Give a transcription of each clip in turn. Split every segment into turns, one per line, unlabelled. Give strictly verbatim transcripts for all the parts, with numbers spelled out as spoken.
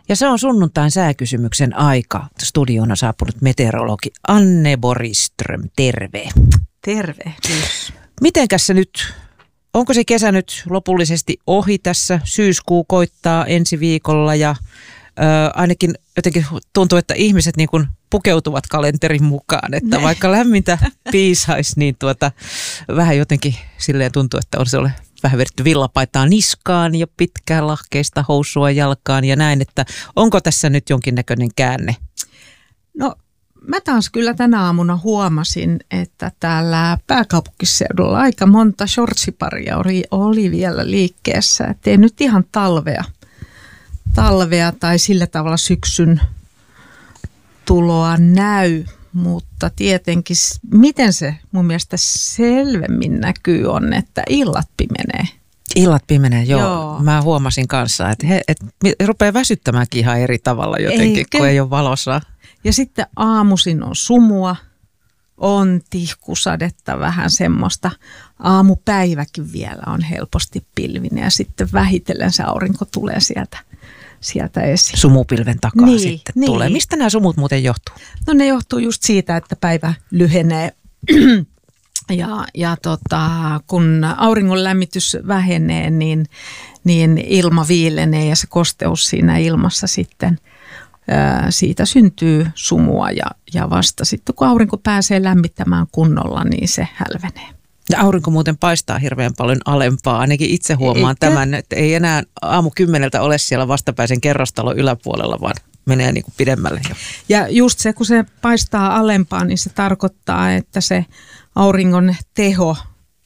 Ja se on sunnuntain sääkysymyksen aika. Studioon on saapunut meteorologi Anne Borgström. Terve.
Tervehdys.
Mitenkäs se nyt, onko se kesä nyt lopullisesti ohi tässä? Syyskuu koittaa ensi viikolla ja ö, ainakin jotenkin tuntuu, että ihmiset niin kuin pukeutuvat kalenterin mukaan. Että vaikka lämmintä piisaisi, niin tuota, vähän jotenkin silleen tuntuu, että on se ole vähän vedetty villapaitaa niskaan ja pitkää lahkeista housua jalkaan ja näin, että onko tässä nyt jonkinnäköinen käänne?
No mä taas kyllä tänä aamuna huomasin, että täällä pääkaupunkiseudulla aika monta shortsiparia oli, oli vielä liikkeessä, ettei nyt ihan talvea, talvea tai sillä tavalla syksyn tuloa näy, mutta tietenkin miten se mun mielestä selvemmin näkyy on, että illat pimenee.
Illat pimenee, joo.
joo.
Mä huomasin kanssa, että he et, rupeaa väsyttämäänkin ihan eri tavalla jotenkin, Eikö? kun ei ole valossa.
Ja sitten aamuisin on sumua, on tihkusadetta, vähän semmoista. Aamupäiväkin vielä on helposti pilvinen ja sitten vähitellen se aurinko tulee sieltä. sieltä esiin.
Sumupilven takaa
niin,
sitten
niin.
tulee. Mistä nämä sumut muuten johtuu?
No ne johtuu just siitä, että päivä lyhenee ja, ja tota, kun auringon lämmitys vähenee, niin, niin ilma viilenee ja se kosteus siinä ilmassa sitten, ää, siitä syntyy sumua ja, ja vasta sitten kun aurinko pääsee lämmittämään kunnolla, niin se hälvenee.
Ja aurinko muuten paistaa hirveän paljon alempaa. Ainakin itse huomaan Eikä? tämän, että ei enää aamu kymmeneltä ole siellä vastapäisen kerrostalon yläpuolella, vaan menee niin kuin pidemmälle jo.
Ja just se, kun se paistaa alempaa, niin se tarkoittaa, että se auringon teho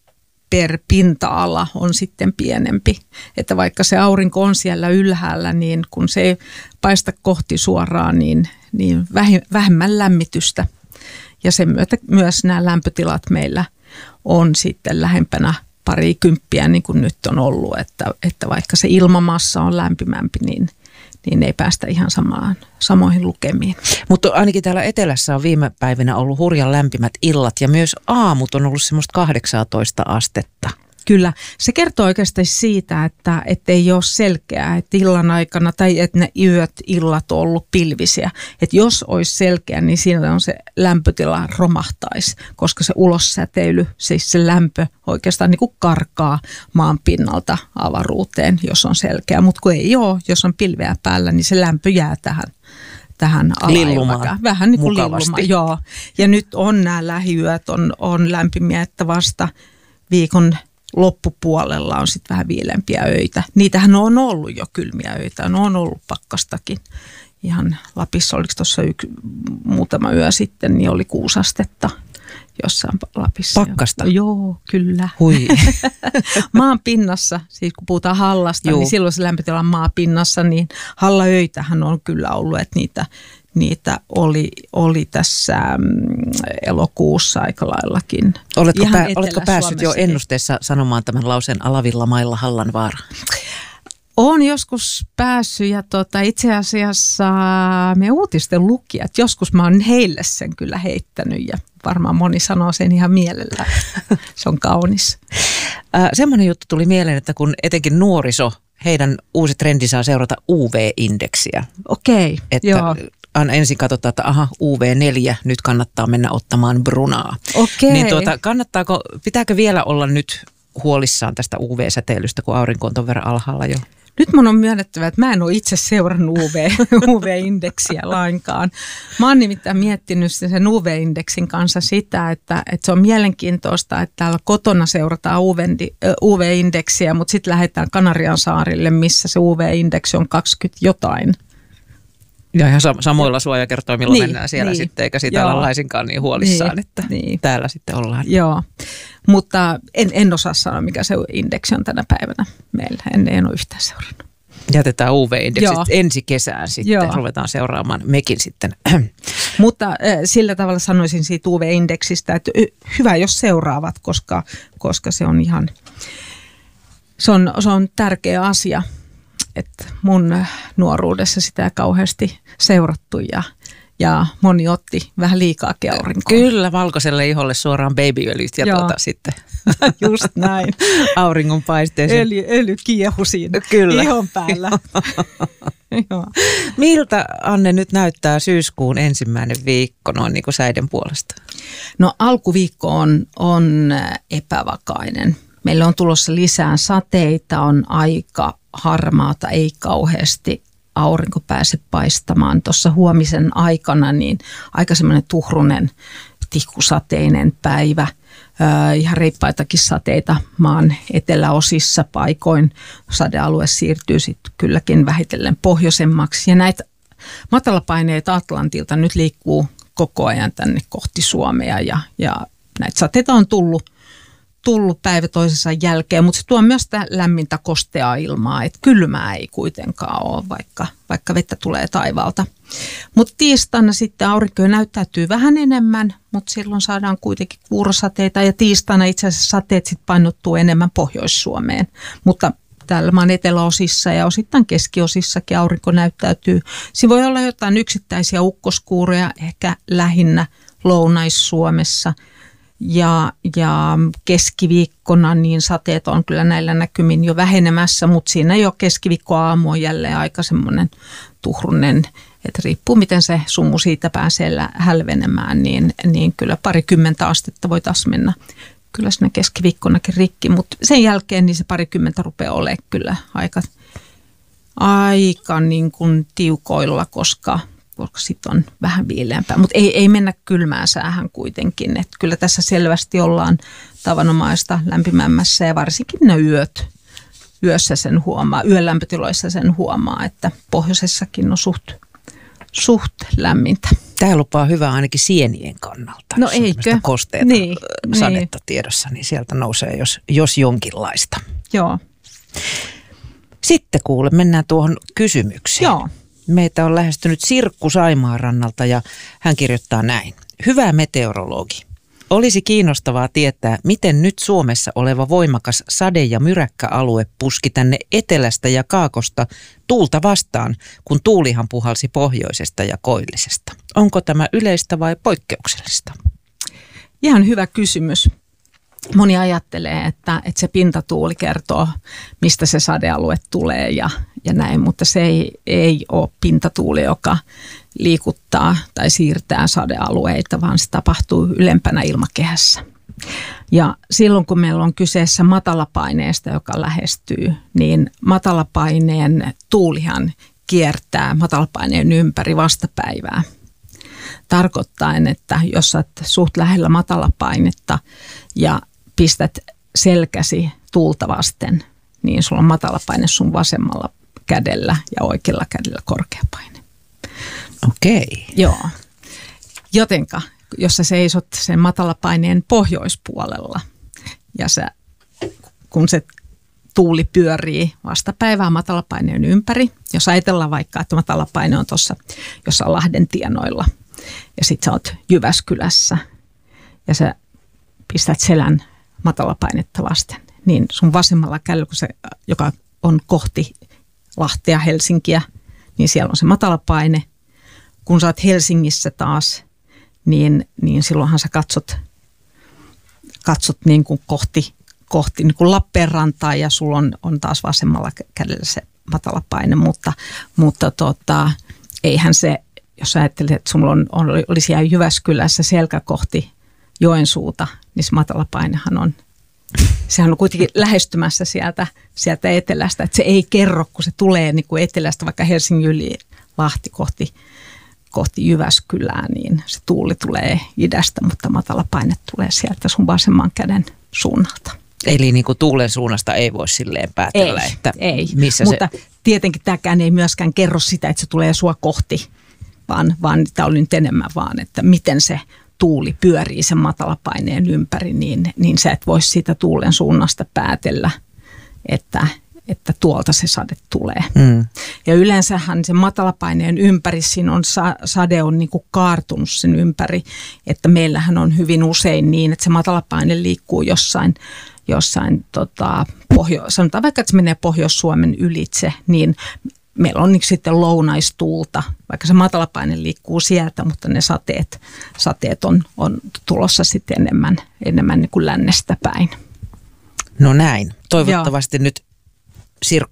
per pinta-ala on sitten pienempi. Että vaikka se aurinko on siellä ylhäällä, niin kun se ei paista kohti suoraan, niin, niin vähemmän lämmitystä. Ja sen myötä myös nämä lämpötilat meillä on sitten lähempänä parikymppiä, niin kuin nyt on ollut, että, että vaikka se ilmamassa on lämpimämpi, niin, niin ei päästä ihan samaan, samoihin lukemiin.
Mutta ainakin täällä etelässä on viime päivinä ollut hurjan lämpimät illat ja myös aamut on ollut semmoista kahdeksantoista astetta.
Kyllä, se kertoo oikeastaan siitä, että, että ei ole selkeää, että illan aikana tai että ne yöt, illat on ollut pilvisiä. Että jos olisi selkeä, niin siinä on se lämpötila romahtaisi, koska se ulossäteily, siis se lämpö oikeastaan niin kuin karkaa maan pinnalta avaruuteen, jos on selkeä. Mutta kun ei ole, jos on pilveä päällä, niin se lämpö jää tähän. tähän
lillumaan.
Vähän niin kuin
mukavasti.
lillumaan, joo. Ja nyt on nämä lähiyöt, on, on lämpimiä, että vasta viikon loppupuolella on sitten vähän viilempiä öitä. Niitähän on ollut jo kylmiä öitä, on ollut pakkastakin. Ihan Lapissa, oliko tuossa yksi muutama yö sitten, niin oli kuusi astetta jossain Lapissa.
Pakkasta?
Joo, kyllä.
Hui.
Maan pinnassa, siis kun puhutaan hallasta, Juu. niin silloin se lämpötila maan pinnassa, niin hallaöitähän on kyllä ollut, että niitä Niitä oli, oli tässä elokuussa aika laillakin.
Oletko, pää, oletko päässyt jo ennusteessa sanomaan tämän lauseen alavilla mailla Hallanvaara?
Olen joskus päässyt ja tota, itse asiassa me uutisten lukijat, joskus mä oon heille sen kyllä heittänyt ja varmaan moni sanoo sen ihan mielellään. Se on kaunis.
Äh, semmoinen juttu tuli mieleen, että kun etenkin nuoriso, heidän uusi trendi saa seurata U V-indeksiä.
Okei,
että
joo.
Ensin katsotaan, että aha, U V neljä, nyt kannattaa mennä ottamaan brunaa.
Okei.
Niin tuota, kannattaako, pitääkö vielä olla nyt huolissaan tästä U V-säteilystä, kun aurinko on ton verran alhaalla jo?
Nyt mun on myönnettävä, että mä en ole itse seurannut U V, U V-indeksiä lainkaan. Mä oon nimittäin miettinyt sen U V-indeksin kanssa sitä, että, että se on mielenkiintoista, että täällä kotona seurataan U V-indeksiä, mutta sitten lähdetään Kanarian saarille, missä se U V-indeksi on kaksikymmentä jotain.
Ja ihan samoilla suojakertoimilla niin, mennään siellä
niin,
sitten, eikä siitä olla laisinkaan niin huolissaan,
niin,
että
niin.
täällä sitten ollaan.
Joo, mutta en, en osaa sanoa, mikä se indeksi on tänä päivänä meillä. En, en ole yhtään seurannut.
Jätetään U V-indeksit ensi kesään sitten, Joo. ruvetaan seuraamaan mekin sitten.
Mutta äh, sillä tavalla sanoisin siitä U V-indeksistä, että hyvä jos seuraavat, koska, koska se on ihan, se on, se on tärkeä asia. Että mun nuoruudessa sitä kauheasti seurattu ja, ja moni otti vähän liikaakin aurinkoa.
Kyllä, valkoiselle iholle suoraan babyöljyt ja tuota sitten.
Just näin.
Auringon paisteeseen.
Öljy, öljy kiehu siinä
Kyllä.
ihon päällä.
Miltä, Anne, nyt näyttää syyskuun ensimmäinen viikko noin niin kuin säiden puolesta?
No alkuviikko on, on epävakainen. Meillä on tulossa lisää sateita, on aika harmaata, ei kauheasti aurinko pääse paistamaan. Tuossa huomisen aikana niin aika semmoinen tuhrunen, tihkusateinen päivä. Äh, ihan reippaitakin sateita maan eteläosissa paikoin. Sadealue siirtyy sitten kylläkin vähitellen pohjoisemmaksi. Ja näitä matalapaineita Atlantilta nyt liikkuu koko ajan tänne kohti Suomea ja, ja näitä sateita on tullut, tullut päivä toisensa jälkeen, mutta se tuo myös sitä lämmintä kosteaa ilmaa, että kylmää ei kuitenkaan ole, vaikka, vaikka vettä tulee taivaalta. Mutta tiistaina sitten aurinko näyttäytyy vähän enemmän, mutta silloin saadaan kuitenkin kuurosateita ja tiistaina itse asiassa sateet sitten painottuu enemmän Pohjois-Suomeen, mutta täällä maan eteläosissa ja osittain keskiosissakin aurinko näyttäytyy. Siinä voi olla jotain yksittäisiä ukkoskuuroja, ehkä lähinnä Lounais-Suomessa. Ja, ja keskiviikkona niin sateet on kyllä näillä näkymin jo vähenemässä, mutta siinä jo keskiviikkoaamu on jälleen aika semmoinen tuhrunen, että riippuu miten se sumu siitä pääsee hälvenemään, niin, niin kyllä parikymmentä astetta voi taas mennä kyllä siinä keskiviikkonakin rikki, mutta sen jälkeen niin se parikymmentä rupeaa olemaan kyllä aika, aika niin kuin tiukoilla, koska koska sitten on vähän viileämpää. Mutta ei, ei mennä kylmään säähän kuitenkin. Et kyllä tässä selvästi ollaan tavanomaista lämpimämmässä ja varsinkin ne yöt. Yössä sen huomaa, yön lämpötiloissa sen huomaa, että pohjoisessakin on suht, suht lämmintä.
Tämä lupaa hyvää ainakin sienien kannalta.
No eikö?
Kosteita
niin,
sadetta
niin.
tiedossa, niin sieltä nousee jos, jos jonkinlaista.
Joo.
Sitten kuule, mennään tuohon kysymykseen.
Joo.
Meitä on lähestynyt Sirkku Saimaanrannalta ja hän kirjoittaa näin. Hyvä meteorologi. Olisi kiinnostavaa tietää, miten nyt Suomessa oleva voimakas sade- ja myräkkäalue puski tänne etelästä ja kaakosta tuulta vastaan, kun tuulihan puhalsi pohjoisesta ja koillisesta. Onko tämä yleistä vai poikkeuksellista?
Ihan hyvä kysymys. Moni ajattelee, että, että se pintatuuli kertoo, mistä se sadealue tulee ja, ja näin, mutta se ei, ei ole pintatuuli, joka liikuttaa tai siirtää sadealueita, vaan se tapahtuu ylempänä ilmakehässä. Ja silloin kun meillä on kyseessä matalapaineesta, joka lähestyy, niin matalapaineen tuulihan kiertää matalapaineen ympäri vastapäivää. Tarkoittaen, että jos olet suht lähellä matalapainetta ja pistät selkäsi tuulta vasten, niin sulla on matalapaine sun vasemmalla kädellä ja oikealla kädellä korkeapaine.
Okei.
Joo. Jotenka, jos sä seisot sen matalapaineen pohjoispuolella ja sä, kun se tuuli pyörii vastapäivää matalapaineen ympäri, jos ajatellaan vaikka, että matalapaine on tuossa jossain Lahden tienoilla ja sit sä oot Jyväskylässä ja sä pistät selän matalapainetta vasten, niin sun vasemmalla kädellä, kun se, joka on kohti Lahtea, Helsinkiä, niin siellä on se matalapaine. Kun sä oot Helsingissä taas, niin, niin silloinhan sä katsot, katsot niin kuin kohti, kohti niin kuin Lappeenrantaa ja sulla on, on taas vasemmalla kädellä se matalapaine, mutta, mutta tota, eihän se, jos ajattelet, että sulla on, on, olisi jää Jyväskylässä selkä kohti Joensuuta, niin se matalapainehan on, sehän on kuitenkin lähestymässä sieltä, sieltä etelästä, että se ei kerro, kun se tulee niin kuin etelästä, vaikka Helsingin yli Lahti kohti, kohti Jyväskylää, niin se tuuli tulee idästä, mutta matalapaine tulee sieltä sun vasemman käden suunnalta.
Eli niin kuin tuulen suunnasta ei voi silleen päätellä,
ei,
että
ei.
missä
mutta
se...
tietenkin tämäkään ei myöskään kerro sitä, että se tulee sua kohti, vaan, vaan tämä oli nyt enemmän vaan, että miten se tuuli pyörii sen matalapaineen ympäri, niin, niin sä et voi siitä tuulen suunnasta päätellä, että, että tuolta se sade tulee. Mm. Ja yleensähän sen matalapaineen ympäri, siinä on sade on niin kuin kaartunut sen ympäri, että meillähän on hyvin usein niin, että se matalapaine liikkuu jossain, jossain tota, pohjo- sanotaan vaikka, että se menee Pohjois-Suomen ylitse, niin meillä on niin sitten lounaistuulta, vaikka se matalapaine liikkuu sieltä, mutta ne sateet, sateet on, on tulossa sitten enemmän, enemmän niin kuin lännestä päin.
No näin. Toivottavasti Joo. nyt Sirkku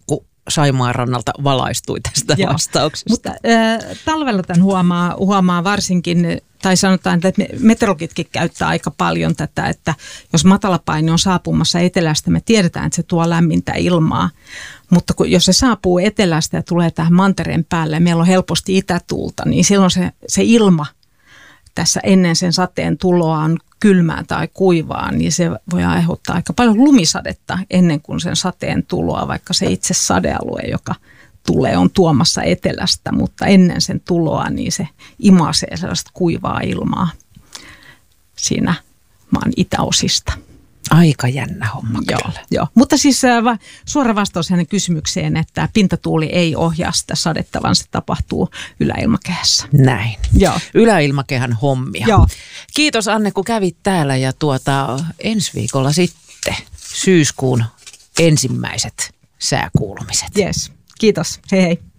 Saimaan rannalta valaistui tästä
Joo.
vastauksesta.
Mutta äh, talvella tämän huomaa, huomaa varsinkin, tai sanotaan, että meteorologitkin käyttää aika paljon tätä, että jos matalapaine on saapumassa etelästä, me tiedetään, että se tuo lämmintä ilmaa. Mutta kun, jos se saapuu etelästä ja tulee tähän mantereen päälle ja meillä on helposti itätuulta, niin silloin se, se ilma tässä ennen sen sateen tuloa on kylmää tai kuivaa, niin se voi aiheuttaa aika paljon lumisadetta ennen kuin sen sateen tuloa, vaikka se itse sadealue, joka tulee, on tuomassa etelästä, mutta ennen sen tuloa niin se imaisee sellaista kuivaa ilmaa siinä maan itäosista.
Aika jännä homma
Joo,
kyllä.
joo. Mutta siis äh, va, suora vastaus hänen kysymykseen, että pintatuuli ei ohjaa sitä sadetta, vaan se tapahtuu yläilmakehässä.
Näin.
Joo.
Yläilmakehän hommia.
Joo.
Kiitos Anne, kun kävit täällä ja tuota, ensi viikolla sitten syyskuun ensimmäiset sääkuulumiset.
Yes. Kiitos. Hei hei.